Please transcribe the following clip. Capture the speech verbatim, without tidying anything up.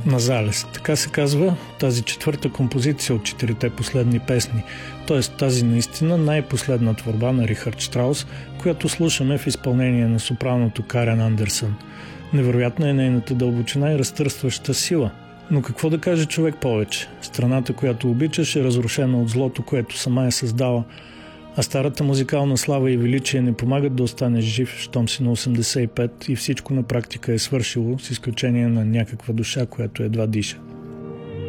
Назалез. Така се казва тази четвърта композиция от четирите последни песни, т.е. тази наистина най-последна творба на Рихард Штраус, която слушаме в изпълнение на сопраното Карен Андерсън. Невероятна е нейната дълбочина и разтърсваща сила. Но какво да каже човек повече? Страната, която обичаш, е разрушена от злото, което сама е създала, а старата музикална слава и величие не помагат да останеш жив, щом си на осемдесет и пет и всичко на практика е свършило, с изключение на някаква душа, която едва диша.